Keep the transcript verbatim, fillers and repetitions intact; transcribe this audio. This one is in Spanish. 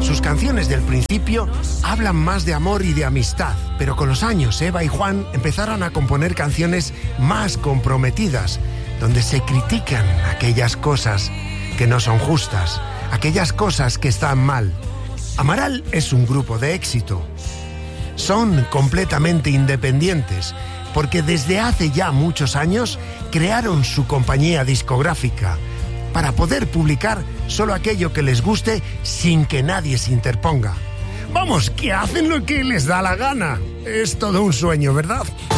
Sus canciones del principio hablan más de amor y de amistad, pero con los años Eva y Juan empezaron a componer canciones más comprometidas, donde se critican aquellas cosas que no son justas, aquellas cosas que están mal. Amaral es un grupo de éxito. Son completamente independientes, porque desde hace ya muchos años crearon su compañía discográfica para poder publicar solo aquello que les guste sin que nadie se interponga. Vamos, que hacen lo que les da la gana. Es todo un sueño, ¿verdad?